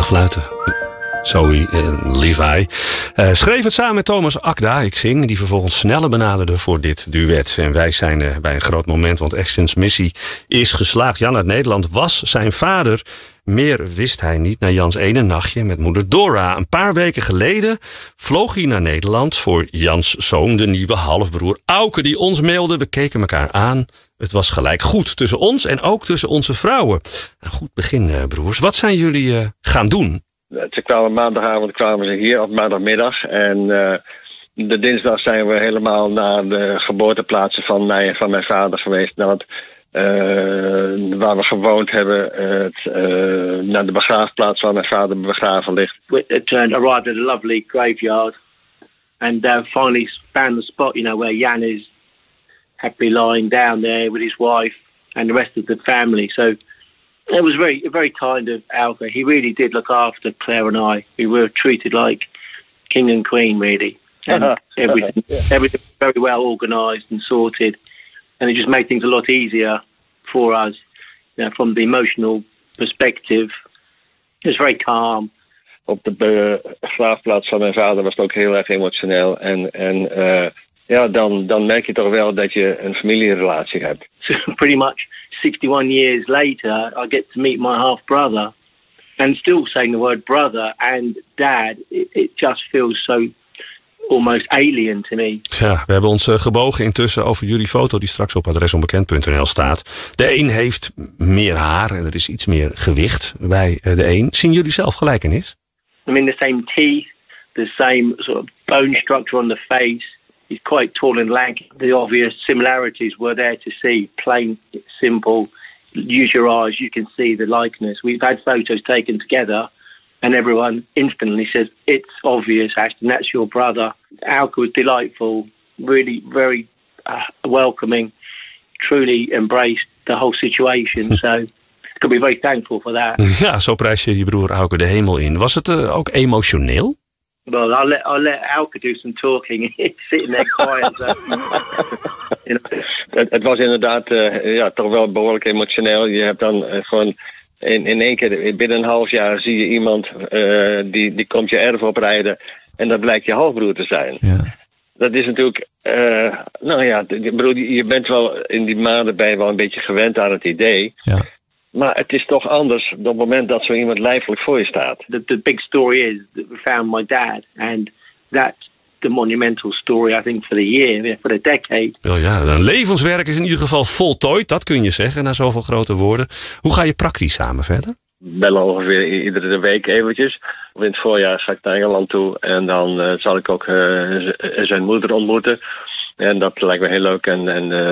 fluiten. Zoe Levi schreef het samen met Thomas Akda, ik zing, die vervolgens Snelle benaderde voor dit duet. En wij zijn bij een groot moment, want Ashton's missie is geslaagd. Jan uit Nederland was zijn vader. Meer wist hij niet na Jans ene nachtje met moeder Dora. Een paar weken geleden vloog hij naar Nederland voor Jans zoon, de nieuwe halfbroer Auke, die ons mailde. We keken elkaar aan. Het was gelijk goed tussen ons en ook tussen onze vrouwen. Een goed begin, broers. Wat zijn jullie gaan doen? Ze kwamen maandagavond hier, of maandagmiddag. En de dinsdag zijn we helemaal naar de geboorteplaatsen van mij en van mijn vader geweest. Naar waar we gewoond hebben, naar de begraafplaats waar mijn vader begraven ligt. We arrived at a lovely graveyard and finally found the spot, where Jan is happily lying down there with his wife and the rest of the family. So it was very kind of Alka. He really did look after Claire and I. We were treated like king and queen, really. And everything was very well organised and sorted. And it just made things a lot easier for us, from the emotional perspective. It was very calm. Op de begraafplaats van mijn vader was het ook heel erg emotioneel. Dan merk je toch wel dat je een familierelatie hebt. So pretty much 61 years later, I get to meet my half-brother. And still saying the word brother and dad, it just feels so almost alien to me. Ja, we hebben ons gebogen intussen over jullie foto die straks op adresonbekend.nl staat. De een heeft meer haar en er is iets meer gewicht bij de een. Zien jullie zelf gelijkenis? I mean, the same teeth, the same sort of bone structure on the face. He's quite tall and lanky. The obvious similarities were there to see. Plain, simple. Use your eyes, you can see the likeness. We've had photos taken together and everyone instantly says, it's obvious, Ashton, that's your brother. Alka was delightful, really very welcoming, truly embraced the whole situation. So I could be very thankful for that. Ja, zo prijs je je broer Auke de hemel in. Was het ook emotioneel? Well, I'll let Alka do some talking. He's sitting there quiet. Het was inderdaad toch wel behoorlijk emotioneel. Je hebt dan gewoon in één keer, binnen een half jaar zie je iemand die komt je erf oprijden en dat blijkt je halfbroer te zijn. Ja. Dat is natuurlijk, je bent wel in die maanden ben je wel een beetje gewend aan het idee. Ja. Maar het is toch anders op het moment dat zo iemand lijfelijk voor je staat. The big story is that we found my dad. And that's the monumental story, I think, for the year, for the decade. Wel ja, een levenswerk is in ieder geval voltooid. Dat kun je zeggen, na zoveel grote woorden. Hoe ga je praktisch samen verder? Bellen ongeveer iedere week eventjes. In het voorjaar ga ik naar Engeland toe. En dan zal ik ook zijn moeder ontmoeten. En dat lijkt me heel leuk. En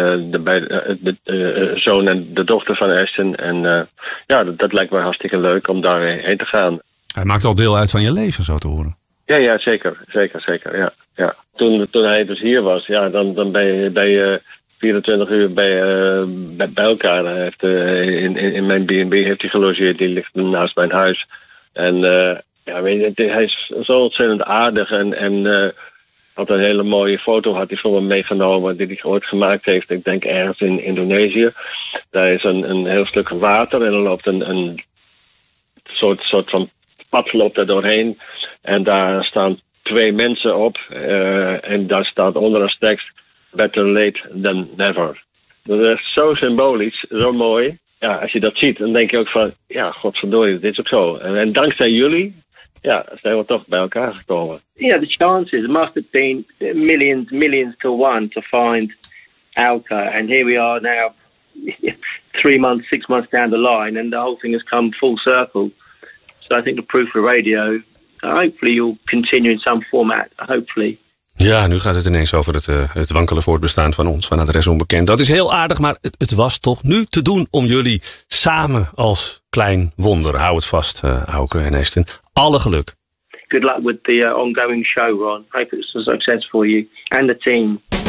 de zoon en de dochter van Ashton. En dat lijkt me hartstikke leuk om daarheen te gaan. Hij maakt al deel uit van je leven, zo te horen. Ja, zeker. Ja. Toen hij dus hier was, dan ben je 24 uur bij elkaar. Hij heeft, in mijn B&B heeft hij gelogeerd. Die ligt naast mijn huis. En hij is zo ontzettend aardig en had een hele mooie foto had hij van me meegenomen die hij ooit gemaakt heeft. Ik denk ergens in Indonesië. Daar is een heel stuk water en er loopt een soort van pad loopt er doorheen. En daar staan 2 mensen op. En daar staat onder als tekst better late than never. Dat is zo symbolisch, zo mooi. Ja, als je dat ziet, dan denk je ook van, ja, godverdorie, dit is ook zo. En dankzij jullie, zijn we toch bij elkaar gekomen. The chances must have been millions to one to find Alka. And here we are now, 3 months, 6 months down the line, and the whole thing has come full circle. So I think the proof for radio, hopefully you'll continue in some format, hopefully. Ja, nu gaat het ineens over het wankelen voortbestaan van ons, van Adres Onbekend. Dat is heel aardig, maar het was toch nu te doen om jullie samen als klein wonder. Hou het vast, Auke en Ashton. Alle geluk. Good luck with the ongoing show, Ron. Hope it's a success for you and the team.